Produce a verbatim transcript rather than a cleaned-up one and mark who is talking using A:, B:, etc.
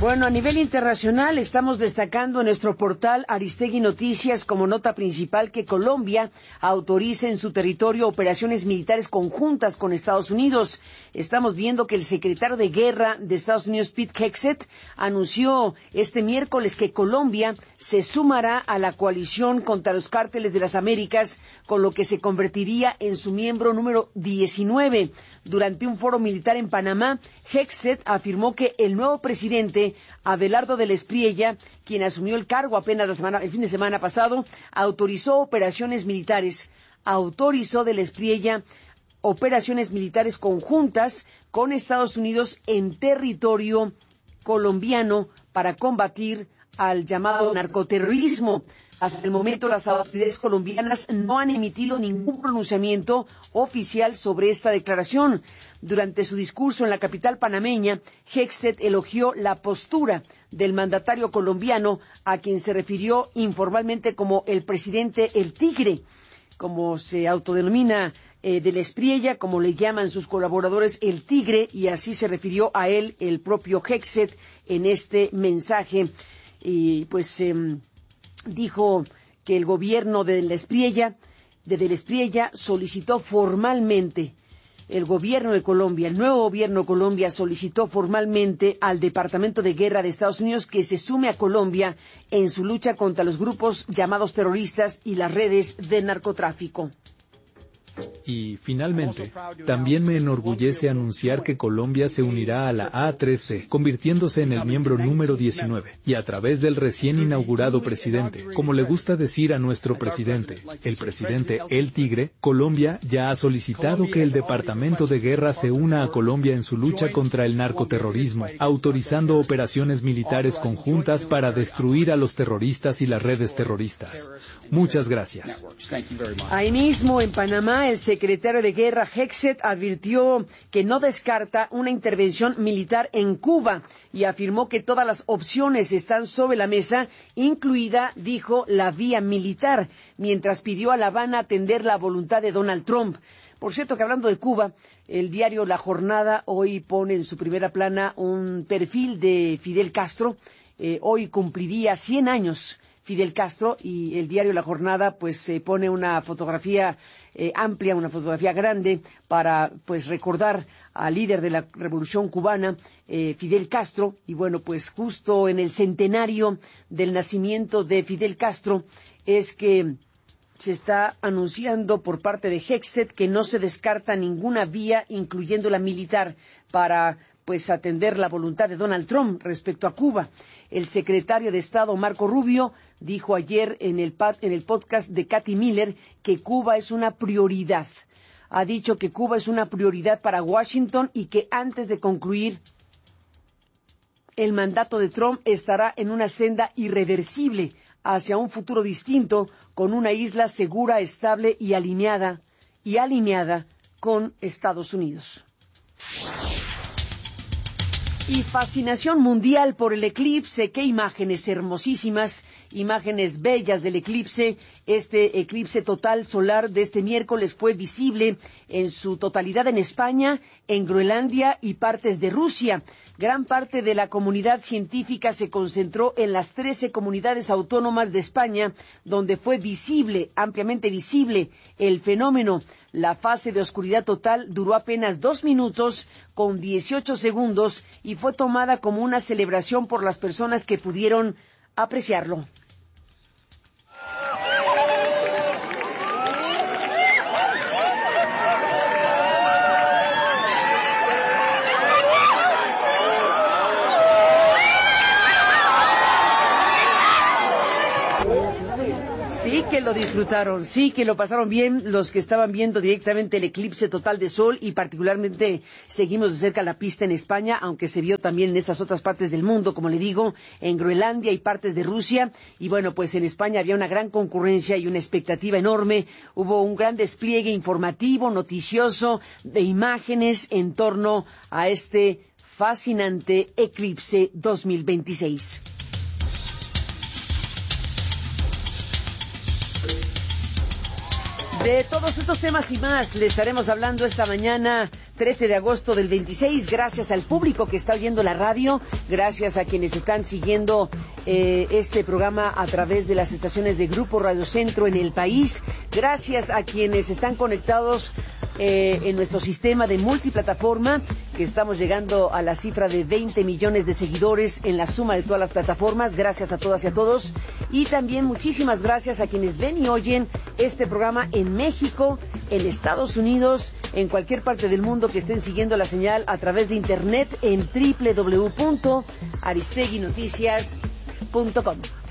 A: Bueno, a nivel internacional estamos destacando en nuestro portal Aristegui Noticias como nota principal que Colombia autoriza en su territorio operaciones militares conjuntas con Estados Unidos. Estamos viendo que el secretario de Guerra de Estados Unidos, Pete Hegseth, anunció este miércoles que Colombia se sumará a la coalición contra los cárteles de las Américas, con lo que se convertiría en su miembro número diecinueve. Durante un foro militar en Panamá, Hegseth afirmó que el nuevo presidente Abelardo del Espriella, quien asumió el cargo apenas la semana, el fin de semana pasado, autorizó operaciones militares, autorizó del Espriella operaciones militares conjuntas con Estados Unidos en territorio colombiano para combatir al llamado narcoterrorismo. Hasta el momento, las autoridades colombianas no han emitido ningún pronunciamiento oficial sobre esta declaración. Durante su discurso en la capital panameña, Hegseth elogió la postura del mandatario colombiano, a quien se refirió informalmente como el presidente El Tigre, como se autodenomina eh, del Espriella, como le llaman sus colaboradores El Tigre, y así se refirió a él el propio Hegseth en este mensaje. Y pues eh, dijo que el gobierno de Del Espriella, de Del Espriella solicitó formalmente, el gobierno de Colombia, el nuevo gobierno de Colombia solicitó formalmente al Departamento de Guerra de Estados Unidos que se sume a Colombia en su lucha contra los grupos llamados terroristas y las redes de narcotráfico.
B: Y, finalmente, también me enorgullece anunciar que Colombia se unirá a la A tres C, convirtiéndose en el miembro número diecinueve, y a través del recién inaugurado presidente, como le gusta decir a nuestro presidente, el presidente El Tigre, Colombia ya ha solicitado que el Departamento de Guerra se una a Colombia en su lucha contra el narcoterrorismo, autorizando operaciones militares conjuntas para destruir a los terroristas y las redes terroristas. Muchas gracias.
A: Ahí mismo, en Panamá, el secretario de Guerra Hegseth advirtió que no descarta una intervención militar en Cuba y afirmó que todas las opciones están sobre la mesa, incluida, dijo, la vía militar, mientras pidió a La Habana atender la voluntad de Donald Trump. Por cierto, que hablando de Cuba, el diario La Jornada hoy pone en su primera plana un perfil de Fidel Castro. Eh, hoy cumpliría cien años Fidel Castro, y el diario La Jornada pues se eh, pone una fotografía eh, amplia, una fotografía grande para pues recordar al líder de la Revolución Cubana, eh, Fidel Castro, y bueno, pues justo en el centenario del nacimiento de Fidel Castro es que se está anunciando por parte de Hegseth que no se descarta ninguna vía, incluyendo la militar, para pues atender la voluntad de Donald Trump respecto a Cuba. El secretario de Estado, Marco Rubio, dijo ayer en el, en el podcast de Cathy Miller que Cuba es una prioridad. Ha dicho que Cuba es una prioridad para Washington y que antes de concluir el mandato de Trump estará en una senda irreversible hacia un futuro distinto, con una isla segura, estable y alineada, y alineada con Estados Unidos. Y fascinación mundial por el eclipse. Qué imágenes hermosísimas, imágenes bellas del eclipse. Este eclipse total solar de este miércoles fue visible en su totalidad en España, en Groenlandia y partes de Rusia. Gran parte de la comunidad científica se concentró en las trece comunidades autónomas de España, donde fue visible, ampliamente visible, el fenómeno. La fase de oscuridad total duró apenas dos minutos con dieciocho segundos y fue tomada como una celebración por las personas que pudieron apreciarlo. Sí que lo disfrutaron, sí que lo pasaron bien los que estaban viendo directamente el eclipse total de sol, y particularmente seguimos de cerca la pista en España, aunque se vio también en estas otras partes del mundo, como le digo, en Groenlandia y partes de Rusia. Y bueno, pues en España había una gran concurrencia y una expectativa enorme. Hubo un gran despliegue informativo, noticioso, de imágenes en torno a este fascinante eclipse dos mil veintiséis. De todos estos temas y más le estaremos hablando esta mañana, trece de agosto del veintiséis. Gracias al público que está oyendo la radio, gracias a quienes están siguiendo eh, este programa a través de las estaciones de Grupo Radio Centro en el país, gracias a quienes están conectados eh, en nuestro sistema de multiplataforma, que estamos llegando a la cifra de veinte millones de seguidores en la suma de todas las plataformas. Gracias a todas y a todos. Y también muchísimas gracias a quienes ven y oyen este programa en México, en Estados Unidos, en cualquier parte del mundo que estén siguiendo la señal a través de internet en doble u doble u doble u punto aristegui noticias punto com.